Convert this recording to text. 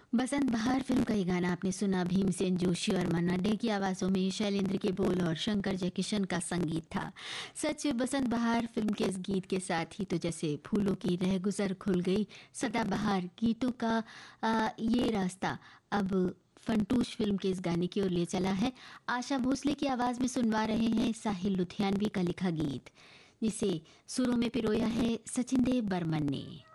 बसंत बहार फिल्म का ये गाना आपने सुना। भीमसेन जोशी और मन्ना डे की आवाज़ों में शैलेंद्र के बोल और शंकर जयकिशन का संगीत था। सच बसंत बहार फिल्म के इस गीत के साथ ही तो जैसे फूलों की रहगुजर खुल गई, सदाबहार गीतों का ये रास्ता अब फंटूश फिल्म के इस गाने की ओर ले चला है। आशा भोसले की आवाज़ में सुनवा रहे हैं साहिल लुधियानवी का लिखा गीत, जिसे सुरों में पिरोया है सचिन देव बर्मन ने।